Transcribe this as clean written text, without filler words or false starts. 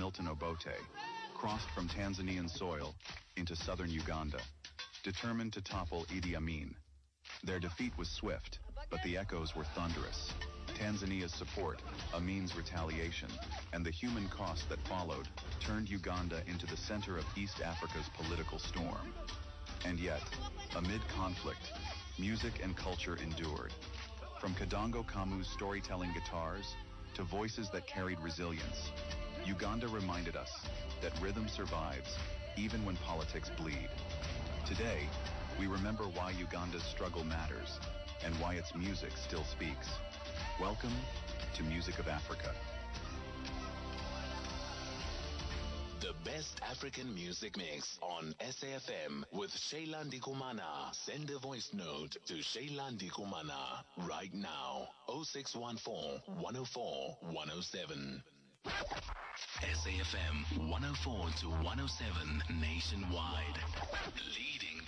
Milton Obote, crossed from Tanzanian soil into southern Uganda, determined to topple Idi Amin. Their defeat was swift, but the echoes were thunderous. Tanzania's support, Amin's retaliation, and the human cost that followed turned Uganda into the center of East Africa's political storm. And yet, amid conflict, music and culture endured. From Kadongo Kamu's storytelling guitars to voices that carried resilience, Uganda reminded us that rhythm survives even when politics bleed. Today, we remember why Uganda's struggle matters and why its music still speaks. Welcome to Music of Africa. The best African music mix on SAFM with Shayla Ndikumana. Send a voice note to Shayla Ndikumana right now. 0614 104 107. SAFM 104 to 107 nationwide. Leading